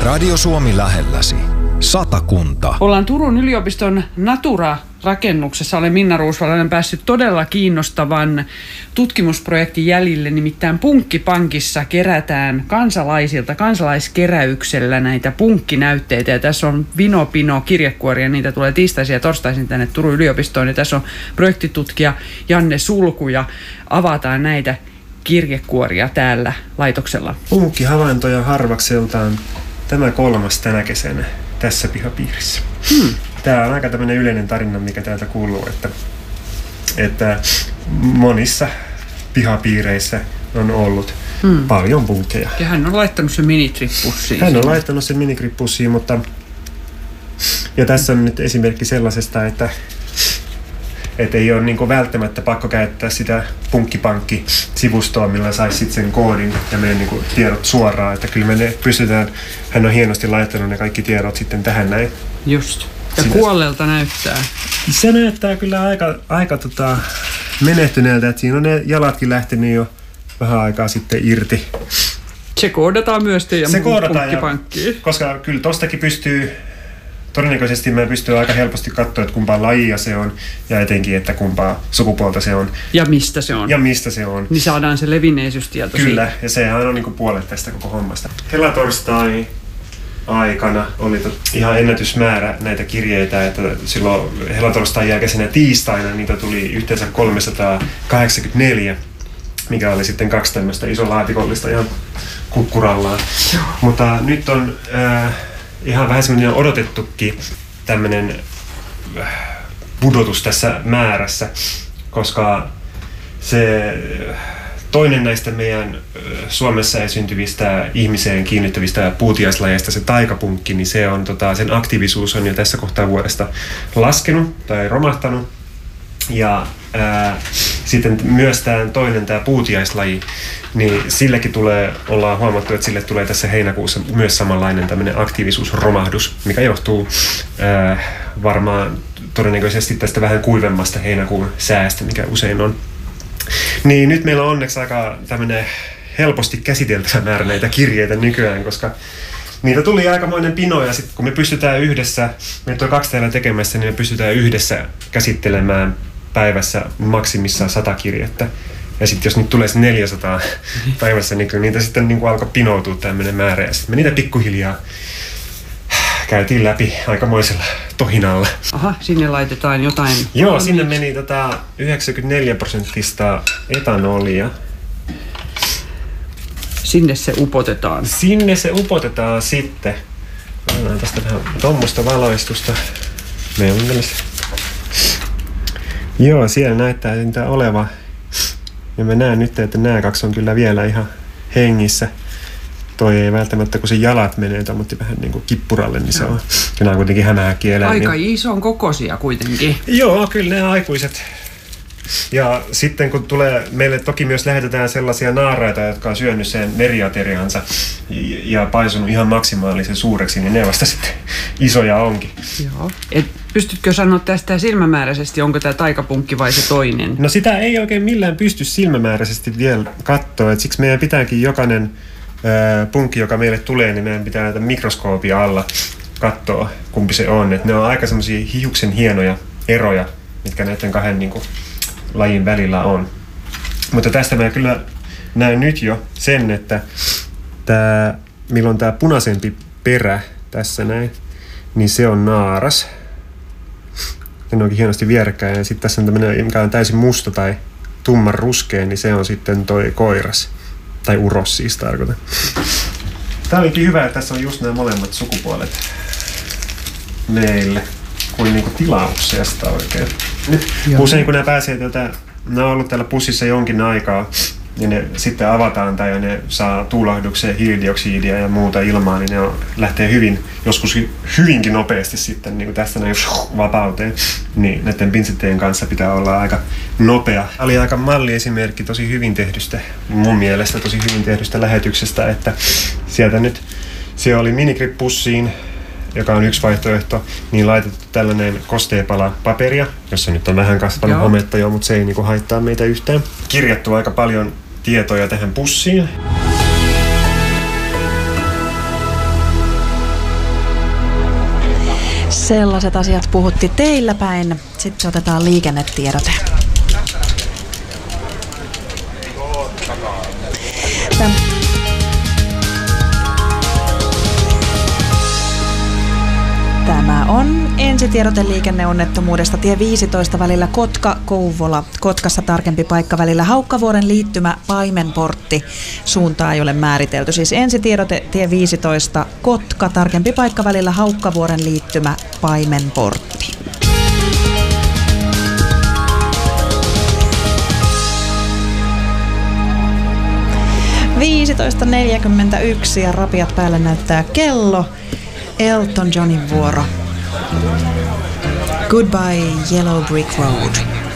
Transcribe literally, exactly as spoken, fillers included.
Radio Suomi lähelläsi. Satakunta. Ollaan Turun yliopiston Natura-rakennuksessa. Olen Minna Ruusvalainen päässyt todella kiinnostavan tutkimusprojektin jäljille. Nimittäin Punkkipankissa kerätään kansalaisilta kansalaiskeräyksellä näitä punkkinäytteitä. Ja tässä on vino pino kirjekuoria. Niitä tulee tiistaisin ja torstaisin tänne Turun yliopistoon. Ja tässä on projektitutkija Janne Sulku ja avataan näitä kirjekuoria täällä laitoksella. Punkkihavaintoja harvakseltaan tämä kolmas tänä kesänä tässä pihapiirissä. Hmm. Tämä on aika tämmöinen yleinen tarina, mikä täältä kuuluu, että, että monissa pihapiireissä on ollut hmm. paljon punkkeja. Ja hän on laittanut sen minitrippussiin. Hän on laittanut sen minitrippussiin, mutta ja tässä on nyt esimerkki sellaisesta, että että ei ole niin välttämättä pakko käyttää sitä Punkkipankki-sivustoa, millä saisi sitten sen koodin ja meidän niin tiedot suoraan. Että kyllä me ne pystytään, hän on hienosti laittanut ne kaikki tiedot sitten tähän näin. Just. Ja Sinä, kuolleelta näyttää. Se näyttää kyllä aika, aika tota, menehtyneeltä, että siinä on ne jalatkin lähtenyt jo vähän aikaa sitten irti. Se koodataan myös teidän Se koodataan, Punkkipankkiin. Koska kyllä tostakin pystyy... Todennäköisesti mä pystyn aika helposti katsoa, että kumpaa lajia se on ja etenkin, että kumpaa sukupuolta se on. Ja mistä se on. Ja mistä se on. Niin saadaan se levinneisyystieto. Kyllä, siitä. Ja sehän on niinku puolet tästä koko hommasta. Helatorstai aikana oli tot, ihan ennätysmäärä näitä kirjeitä, että silloin helatorstain jälkeisenä tiistaina niitä tuli yhteensä kolmesataakahdeksankymmentäneljä, mikä oli sitten kaksi tämmöistä iso laatikollista ihan kukkurallaan. Mutta nyt on... Äh, ihan vähän semmoinen odotettukin tämmöinen pudotus tässä määrässä, koska se toinen näistä meidän Suomessa esiintyvistä ihmiseen kiinnittävistä puutiaislajeista, se taikapunkki, niin se on, tota, sen aktiivisuus on jo tässä kohtaa vuodesta laskenut tai romahtanut. Ja ää, sitten myös tämä toinen, tämä puutiaislaji, niin sillekin tulee, ollaan huomattu, että sille tulee tässä heinäkuussa myös samanlainen tämmöinen aktiivisuusromahdus, mikä johtuu ää, varmaan todennäköisesti tästä vähän kuivemmasta heinäkuun säästä, mikä usein on. Niin nyt meillä on onneksi aika tämmöinen helposti käsiteltävä määrä näitä kirjeitä nykyään, koska niitä tuli aikamoinen pino ja sitten kun me pystytään yhdessä, meitä on kaksi täällä tekemässä, niin me pystytään yhdessä käsittelemään päivässä maksimissaan sata kirjettä. Ja sitten jos nyt tulee se neljäsataa päivässä, niin kyllä niitä sitten niin kuin alkoi pinoutua tämmöinen määrä. Ja sitten me niitä pikkuhiljaa käytiin läpi aikamoisella tohinalla. Aha, sinne laitetaan jotain. Joo, sinne meni tota yhdeksänkymmentäneljä prosenttista etanolia. Sinne se upotetaan. Sinne se upotetaan sitten. Annan tästä vähän tommoista valoistusta. Meillä on tällaista. Joo, siellä näyttää niitä oleva. Ja mä näen nyt, että nämä kaksi on kyllä vielä ihan hengissä. Toi ei välttämättä, kun se jalat menee tommotti vähän niin kuin kippuralle, niin se on. Ja nämä on kuitenkin hämähäkkieläimiä. Aika ison kokoisia kuitenkin. Joo, kyllä ne aikuiset. Ja sitten kun tulee, meille toki myös lähetetään sellaisia naaraita, jotka on syönyt sen meriateriansa ja paisunut ihan maksimaalisen suureksi, niin ne vasta sitten isoja onkin. Joo. Et pystytkö sanoa tästä silmämääräisesti, onko tämä taikapunkki vai se toinen? No sitä ei oikein millään pysty silmämääräisesti vielä katsoa, että siksi meidän pitääkin jokainen ää, punkki, joka meille tulee, niin meidän pitää näitä mikroskoopia alla katsoa, kumpi se on. Et ne on aika semmoisia hiuksen hienoja eroja, mitkä näiden kahden niin kuin lajin välillä on. Mutta tästä mä kyllä näen nyt jo sen, että tää, milloin tämä punaisempi perä tässä näin, niin se on naaras. Ja ne onkin hienosti vierekkäin. Ja sitten tässä on tämmöinen, mikä on täysin musta tai tumman ruskea, niin se on sitten toi koiras. Tai uros siis tarkoitan. Tää olikin hyvä, että tässä on just nämä molemmat sukupuolet meille. Kuin niinku tilauksesta oikein. Joo. Usein kun nämä pääsee täältä, ne on ollut täällä pussissa jonkin aikaa, niin ne sitten avataan tai ja ne saa tuulahduksia, hiilidioksidia ja muuta ilmaa, niin ne on, lähtee hyvin, joskus hyvinkin nopeasti sitten niin kuin tästä näin vapauteen. Niin näiden pinsitteen kanssa pitää olla aika nopea. Oli aika malliesimerkki tosi hyvin tehdystä, mun mielestä tosi hyvin tehdystä lähetyksestä, että sieltä nyt se oli minigrip-pussiin, joka on yksi vaihtoehto, niin laitettu tällainen kosteepala paperia, jossa nyt on vähän kasvanut Joo. hometta jo, mutta se ei niinku haittaa meitä yhtään. Kirjattu aika paljon tietoja tähän pussiin. Sellaiset asiat puhutti teillä päin. Sitten otetaan liikennetiedote. Täm. Tämä on ensitiedote liikenneonnettomuudesta tie viisitoista välillä Kotka-Kouvola. Kotkassa tarkempi paikka välillä Haukkavuoren liittymä Paimenportti. Suuntaa ei ole määritelty. Siis ensitiedote tie viisitoista Kotka, tarkempi paikka välillä Haukkavuoren liittymä Paimenportti. viisitoista neljäkymmentäyksi ja rapiat päälle näyttää kello. Elton Johnin vuoro. Goodbye Yellow Brick Road.